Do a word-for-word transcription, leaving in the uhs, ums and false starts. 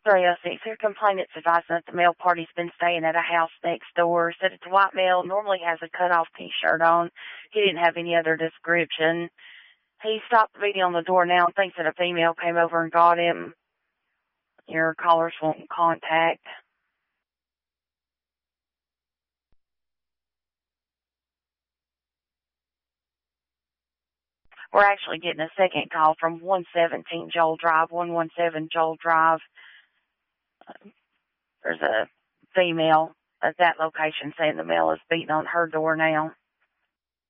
three oh six, your complainant's advising that the male party's been staying at a house next door. Said it's a white male, normally has a cut-off T-shirt on. He didn't have any other description. He stopped beating on the door now and thinks that a female came over and got him. Your caller's wanting contact. We're actually getting a second call from one seventeen Joel Drive, one one seven Joel Drive. There's a female at that location saying the male is beating on her door now.